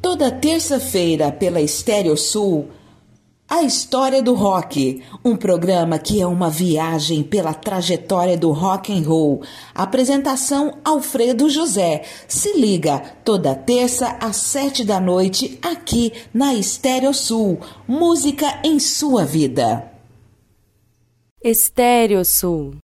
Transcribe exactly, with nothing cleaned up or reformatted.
Toda terça-feira pela Estéreo Sul, A História do Rock, um programa que é uma viagem pela trajetória do rock and roll. Apresentação Alfredo José. Se liga, toda terça às sete da noite, aqui na Estéreo Sul. Música em sua vida. Estéreo Sul.